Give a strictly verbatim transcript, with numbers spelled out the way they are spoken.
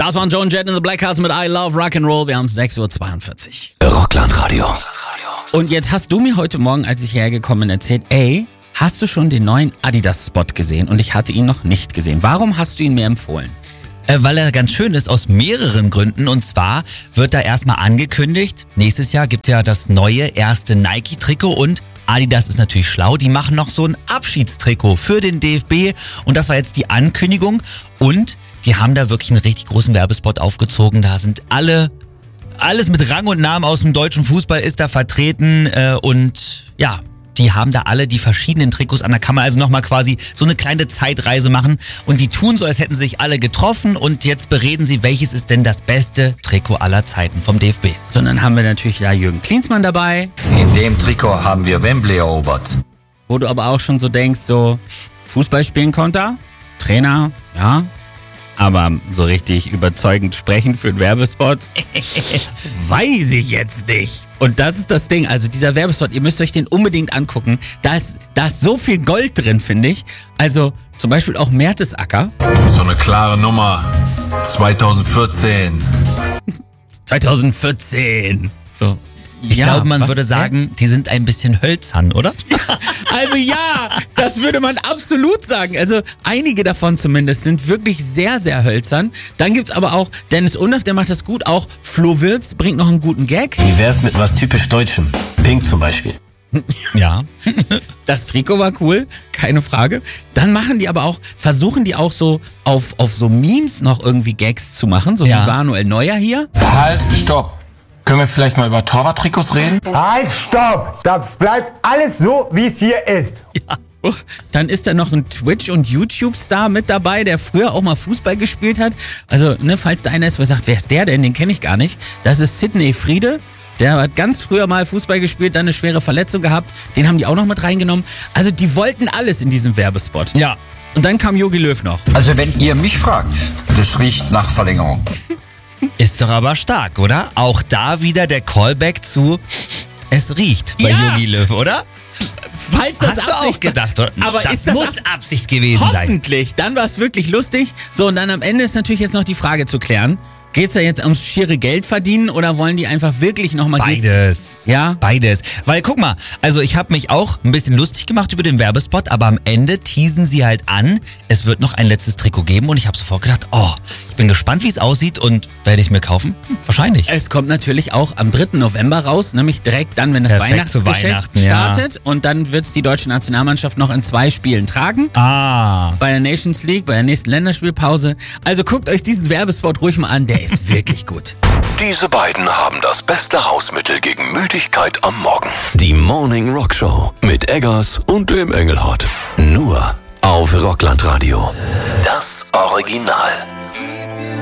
Das waren Joan Jett in the Blackhearts mit I Love Rock'n'Roll. Wir haben sechs Uhr zweiundvierzig. Rocklandradio. Und jetzt hast du mir heute Morgen, als ich hierher gekommen bin, erzählt, ey, hast du schon den neuen Adidas-Spot gesehen? Und ich hatte ihn noch nicht gesehen. Warum hast du ihn mir empfohlen? Äh, weil er ganz schön ist aus mehreren Gründen. Und zwar wird da erstmal angekündigt, nächstes Jahr gibt's ja das neue erste Nike-Trikot und Adidas ist natürlich schlau, die machen noch so ein Abschiedstrikot für den D F B und das war jetzt die Ankündigung und die haben da wirklich einen richtig großen Werbespot aufgezogen, da sind alle, alles mit Rang und Namen aus dem deutschen Fußball ist da vertreten äh, und ja, die haben da alle die verschiedenen Trikots an. Da kann man also nochmal quasi so eine kleine Zeitreise machen und die tun so, als hätten sich alle getroffen und jetzt bereden sie, welches ist denn das beste Trikot aller Zeiten vom D F B. Sondern haben wir natürlich da Jürgen Klinsmann dabei. In dem Trikot haben wir Wembley erobert. Wo du aber auch schon so denkst, so Fußball spielen konnte er, Trainer, ja, aber so richtig überzeugend sprechen für einen Werbespot, weiß ich jetzt nicht. Und das ist das Ding, also dieser Werbespot, ihr müsst euch den unbedingt angucken. Da ist, da ist so viel Gold drin, finde ich. Also zum Beispiel auch Mertesacker. So eine klare Nummer. zweitausendvierzehn. zweitausendvierzehn. So. Ich Ja, glaube, man was- würde sagen, die sind ein bisschen hölzern, oder? Also ja, das würde man absolut sagen. Also einige davon zumindest sind wirklich sehr, sehr hölzern. Dann gibt's aber auch Dennis Undaff, der macht das gut. Auch Flo Wirtz bringt noch einen guten Gag. Wie wär's mit was typisch Deutschem? Pink zum Beispiel. Ja. Das Trikot war cool, keine Frage. Dann machen die aber auch, versuchen die auch so auf, auf so Memes noch irgendwie Gags zu machen, so Ja. wie Manuel Neuer hier. Halt, stopp. Können wir vielleicht mal über Torwarttrikots reden? Halt, stopp! Das bleibt alles so, wie es hier ist. Ja. Dann ist da noch ein Twitch- und YouTube-Star mit dabei, der früher auch mal Fußball gespielt hat. Also, ne, falls da einer ist, der sagt, wer ist der denn? Den kenne ich gar nicht. Das ist Sidney Friede. Der hat ganz früher mal Fußball gespielt, dann eine schwere Verletzung gehabt. Den haben die auch noch mit reingenommen. Also, die wollten alles in diesem Werbespot. Ja. Und dann kam Jogi Löw noch. Also wenn ihr mich fragt, das riecht nach Verlängerung. Ist doch aber stark, oder? Auch da wieder der Callback zu Es riecht bei Ja. Jogi Löw, oder? Falls das Hast du auch Absicht gedacht, oder? Aber das ist das muss Ab- Absicht gewesen sein. Hoffentlich. Dann war es wirklich lustig. So, und dann am Ende ist natürlich jetzt noch die Frage zu klären. Geht's da jetzt ums schiere Geld verdienen oder wollen die einfach wirklich nochmal... Beides. Ja? Beides. Weil guck mal, also ich habe mich auch ein bisschen lustig gemacht über den Werbespot, aber am Ende teasen sie halt an, es wird noch ein letztes Trikot geben und ich habe sofort gedacht, oh, ich bin gespannt, wie es aussieht und werde ich mir kaufen? Hm, wahrscheinlich. Es kommt natürlich auch am dritten November raus, nämlich direkt dann, wenn das Perfekt zu Weihnachtsgeschäft Weihnachten, ja. startet. Und dann wird's die deutsche Nationalmannschaft noch in zwei Spielen tragen. Ah. Bei der Nations League, bei der nächsten Länderspielpause. Also guckt euch diesen Werbespot ruhig mal an, der ist wirklich gut. Diese beiden haben das beste Hausmittel gegen Müdigkeit am Morgen. Die Morning Rock Show mit Eggers und dem Engelhardt. Nur auf Rocklandradio. Das Original.